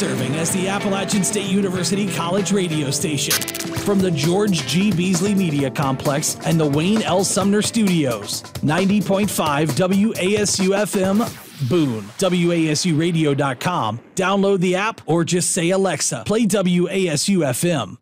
serving as the Appalachian State University College radio station. From the George G. Beasley Media Complex and the Wayne L. Sumner Studios, 90.5 WASU-FM, Boone, WASUradio.com. Download the app or just say, Alexa, play WASU-FM.